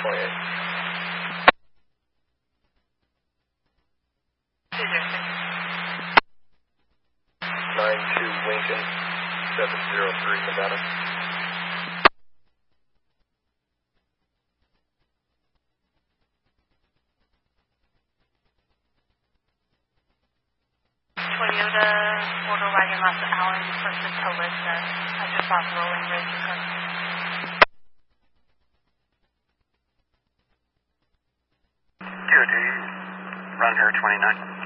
92 Lincoln, 703 Nevada. Toyota Border Wagon Los Allen versus Alyssa. I just off Rolling Ridge. DOD, run here 29.